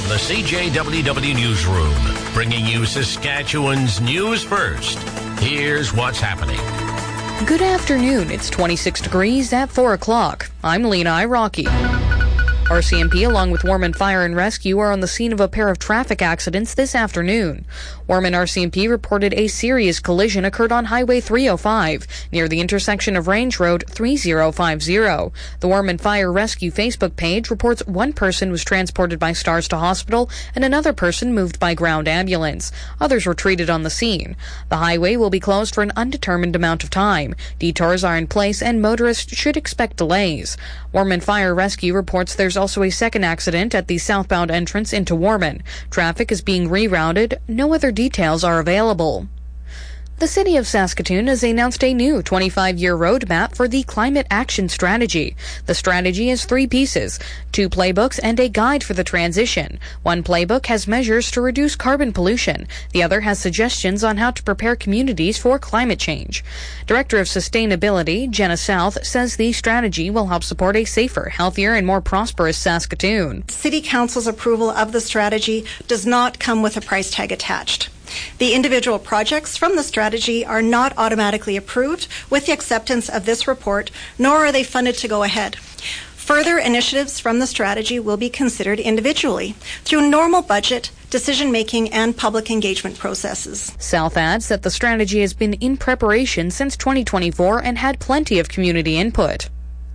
From the CJWW Newsroom, bringing you Saskatchewan's news first. Here's what's happening. Good afternoon. It's 26 degrees at 4 o'clock. I'm Lena Iraqi. RCMP, along with Warman Fire and Rescue, are on the scene of a pair of traffic accidents this afternoon. Warman RCMP reported a serious collision occurred on Highway 305 near the intersection of Range Road 3050. The Warman Fire Rescue Facebook page reports one person was transported by Stars to hospital and another person moved by ground ambulance. Others were treated on the scene. The highway will be closed for an undetermined amount of time. Detours are in place and motorists should expect delays. Warman Fire Rescue reports there's also a second accident at the southbound entrance into Warman. Traffic is being rerouted. No other details are available. The City of Saskatoon has announced a new 25-year roadmap for the Climate Action Strategy. The strategy has 3 pieces, 2 playbooks and a guide for the transition. One playbook has measures to reduce carbon pollution. The other has suggestions on how to prepare communities for climate change. Director of Sustainability, Jenna South, says the strategy will help support a safer, healthier, and more prosperous Saskatoon. City Council's approval of the strategy does not come with a price tag attached. The individual projects from the strategy are not automatically approved with the acceptance of this report, nor are they funded to go ahead. Further initiatives from the strategy will be considered individually through normal budget, decision-making, and public engagement processes. South adds that the strategy has been in preparation since 2024 and had plenty of community input.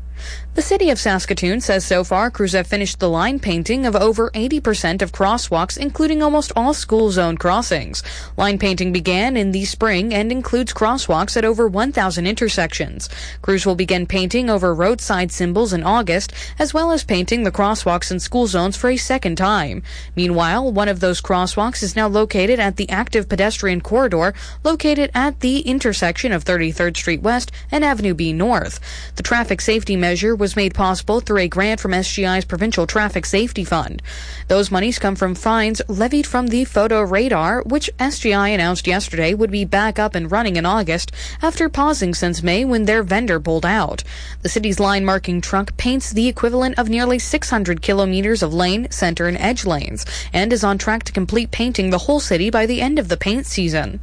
The City of Saskatoon says so far crews have finished the line painting of over 80% of crosswalks, including almost all school zone crossings. Line painting began in the spring and includes crosswalks at over 1,000 intersections. Crews will begin painting over roadside symbols in August, as well as painting the crosswalks in school zones for a second time. Meanwhile, one of those crosswalks is now located at the active pedestrian corridor located at the intersection of 33rd Street West and Avenue B North. The traffic safety measure was made possible through a grant from SGI's Provincial Traffic Safety Fund. Those monies come from fines levied from the photo radar, which SGI announced yesterday would be back up and running in August after pausing since May when their vendor pulled out. The city's line marking truck paints the equivalent of nearly 600 kilometers of lane, center, and edge lanes, and is on track to complete painting the whole city by the end of the paint season.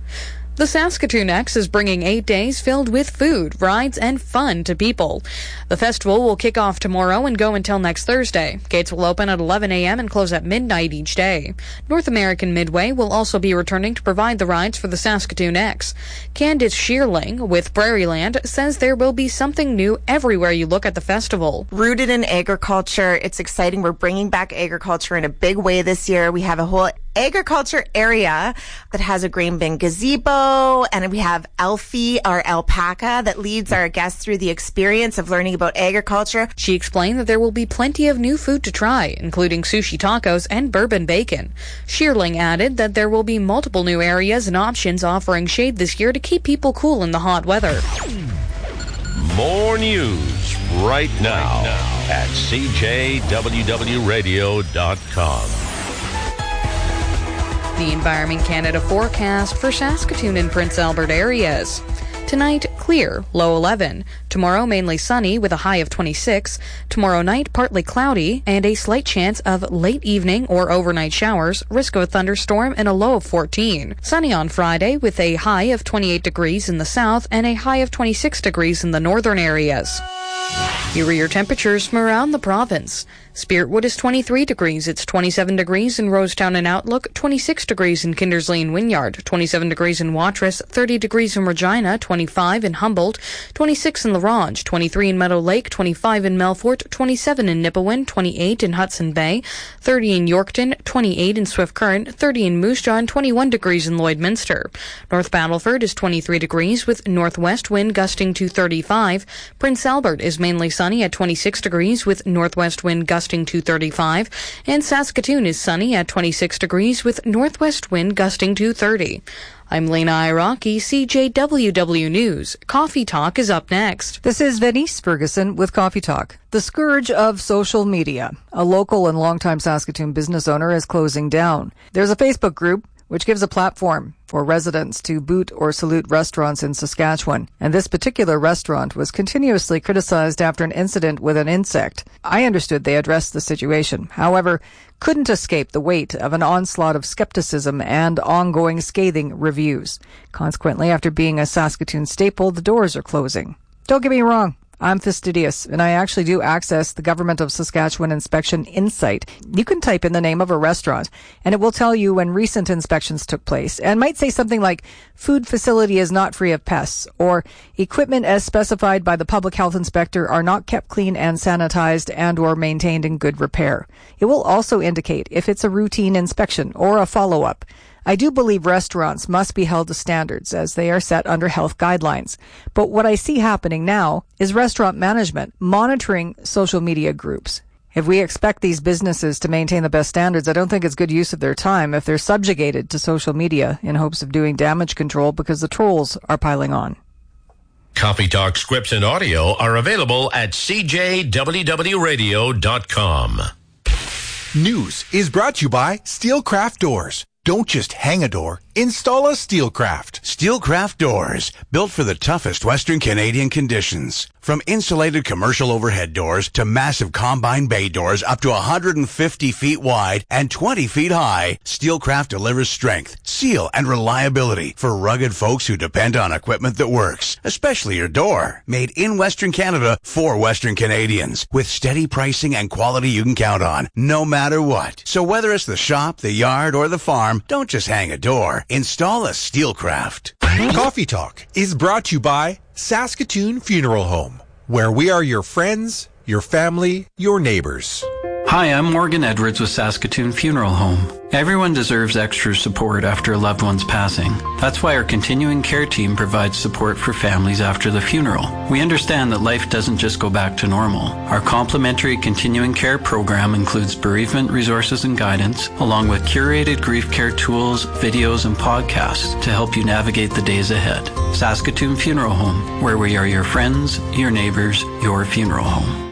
The Saskatoon X is bringing 8 days filled with food, rides, and fun to people. The festival will kick off tomorrow and go until next Thursday. Gates will open at 11 a.m. and close at midnight each day. North American Midway will also be returning to provide the rides for the Saskatoon X. Candice Shearling with Prairieland says there will be something new everywhere you look at the festival. Rooted in agriculture, it's exciting. We're bringing back agriculture in a big way this year. We have a whole agriculture area that has a grain bin gazebo, and we have Elfie, our alpaca, that leads our guests through the experience of learning about agriculture. She explained that there will be plenty of new food to try, including sushi tacos and bourbon bacon. Shearling added that there will be multiple new areas and options offering shade this year to keep people cool in the hot weather. More news right now at CJWWRadio.com. The Environment Canada forecast for Saskatoon and Prince Albert areas. Tonight, clear, low 11. Tomorrow, mainly sunny with a high of 26. Tomorrow night, partly cloudy and a slight chance of late evening or overnight showers, risk of a thunderstorm and a low of 14. Sunny on Friday with a high of 28 degrees in the south and a high of 26 degrees in the northern areas. Here are your temperatures from around the province. Spiritwood is 23 degrees. It's 27 degrees in Rosetown and Outlook, 26 degrees in Kindersley and Wynyard, 27 degrees in Watrous, 30 degrees in Regina, 25 in Humboldt, 26 in La Ronge, 23 in Meadow Lake, 25 in Melfort, 27 in Nipawin, 28 in Hudson Bay, 30 in Yorkton, 28 in Swift Current, 30 in Moose Jaw, and 21 degrees in Lloydminster. North Battleford is 23 degrees with northwest wind gusting to 35. Prince Albert is mainly sunny at 26 degrees with northwest wind gusting to 35, and Saskatoon is sunny at 26 degrees with northwest wind gusting to 30. I'm Lena Iraqi, CJWW News. Coffee Talk is up next. This is Venice Ferguson with Coffee Talk. The scourge of social media. A local and longtime Saskatoon business owner is closing down. There's a Facebook group which gives a platform for residents to boot or salute restaurants in Saskatchewan. And this particular restaurant was continuously criticized after an incident with an insect. I understood they addressed the situation, however, couldn't escape the weight of an onslaught of skepticism and ongoing scathing reviews. Consequently, after being a Saskatoon staple, the doors are closing. Don't get me wrong. I'm fastidious, and I actually do access the Government of Saskatchewan Inspection Insight. You can type in the name of a restaurant, and it will tell you when recent inspections took place, and might say something like, food facility is not free of pests, or equipment as specified by the public health inspector are not kept clean and sanitized and or maintained in good repair. It will also indicate if it's a routine inspection or a follow-up. I do believe restaurants must be held to standards as they are set under health guidelines. But what I see happening now is restaurant management monitoring social media groups. If we expect these businesses to maintain the best standards, I don't think it's good use of their time if they're subjugated to social media in hopes of doing damage control because the trolls are piling on. Coffee Talk scripts and audio are available at cjwwradio.com. News is brought to you by Steelcraft Doors. Don't just hang a door, install a Steelcraft. Steelcraft Doors, built for the toughest Western Canadian conditions. From insulated commercial overhead doors to massive combine bay doors up to 150 feet wide and 20 feet high, Steelcraft delivers strength, seal, and reliability for rugged folks who depend on equipment that works, especially your door. Made in Western Canada for Western Canadians, with steady pricing and quality you can count on, no matter what. So whether it's the shop, the yard, or the farm, don't just hang a door. Install a Steelcraft. Coffee Talk is brought to you by Saskatoon Funeral Home, where we are your friends, your family, your neighbors. Hi, I'm Morgan Edwards with Saskatoon Funeral Home. Everyone deserves extra support after a loved one's passing. That's why our continuing care team provides support for families after the funeral. We understand that life doesn't just go back to normal. Our complimentary continuing care program includes bereavement resources and guidance, along with curated grief care tools, videos, and podcasts to help you navigate the days ahead. Saskatoon Funeral Home, where we are your friends, your neighbors, your funeral home.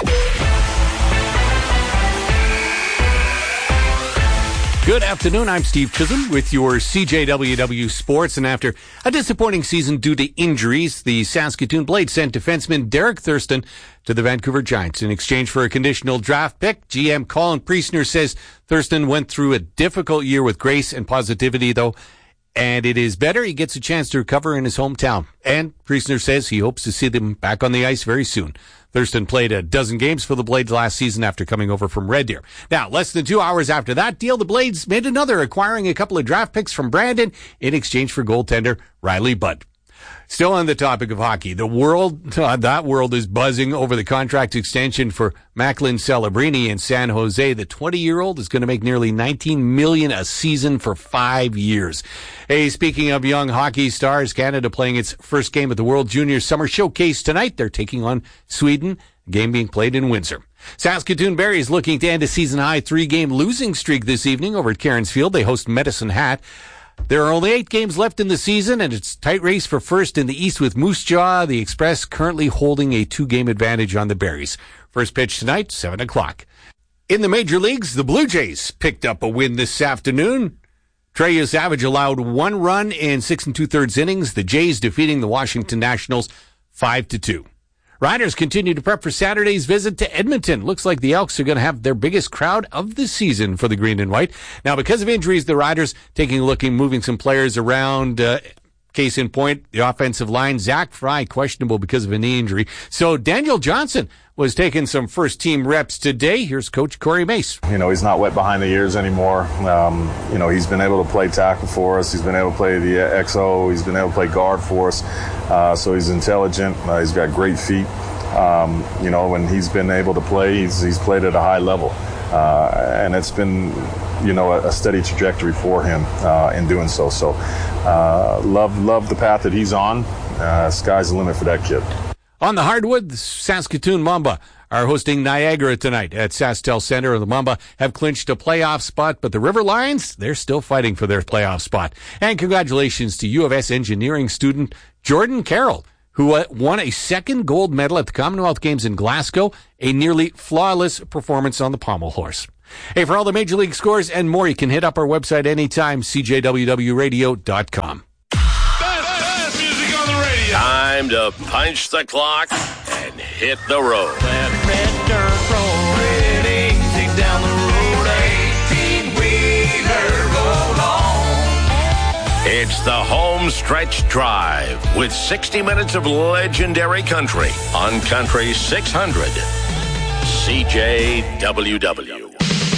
Good afternoon, I'm Steve Chisholm with your CJWW Sports, and after a disappointing season due to injuries, the Saskatoon Blades sent defenseman Derek Thurston to the Vancouver Giants. In exchange for a conditional draft pick, GM Colin Priestner says Thurston went through a difficult year with grace and positivity, though, and it is better he gets a chance to recover in his hometown. And Priestner says he hopes to see them back on the ice very soon. Thurston played a dozen games for the Blades last season after coming over from Red Deer. Now, less than 2 hours after that deal, the Blades made another, acquiring a couple of draft picks from Brandon in exchange for goaltender Riley Budd. Still on the topic of hockey, that world is buzzing over the contract extension for Macklin Celebrini in San Jose. The 20-year-old is going to make nearly $19 million a season for 5 years. Hey, speaking of young hockey stars, Canada playing its first game at the World Junior Summer Showcase tonight. They're taking on Sweden, a game being played in Windsor. Saskatoon Berries looking to end a season-high 3-game losing streak this evening over at Cairns Field. They host Medicine Hat. There are only 8 games left in the season, and it's a tight race for first in the East with Moose Jaw, the Express, currently holding a 2-game advantage on the Berries. First pitch tonight, 7 o'clock. In the major leagues, the Blue Jays picked up a win this afternoon. Treya Savage allowed 1 run in 6 2/3 innings, the Jays defeating the Washington Nationals 5-2. Riders continue to prep for Saturday's visit to Edmonton. Looks like the Elks are going to have their biggest crowd of the season for the green and white. Now, because of injuries, the Riders taking a look and moving some players around. Case in point, the offensive line, Zach Fry, questionable because of a knee injury. So Daniel Johnson was taking some first-team reps today. Here's Coach Corey Mace. You know, he's not wet behind the ears anymore. You know, he's been able to play tackle for us. He's been able to play the XO. He's been able to play guard for us. So he's intelligent. He's got great feet. You know, when he's been able to play, he's played at a high level. And it's been, you know, a steady trajectory for him in doing so. So love the path that he's on. Sky's the limit for that kid. On the hardwood, the Saskatoon Mamba are hosting Niagara tonight at SaskTel Center. The Mamba have clinched a playoff spot, but the River Lions, they're still fighting for their playoff spot. And congratulations to U of S engineering student Jordan Carroll, who won a second gold medal at the Commonwealth Games in Glasgow, a nearly flawless performance on the pommel horse. Hey, for all the Major League scores and more, you can hit up our website anytime, cjwwradio.com. Best music on the radio. Time to punch the clock and hit the road. That red dirt road, easy down the road, 18-wheeler, roll on. It's the Home Stretch Drive with 60 minutes of legendary country on Country 600 CJWW.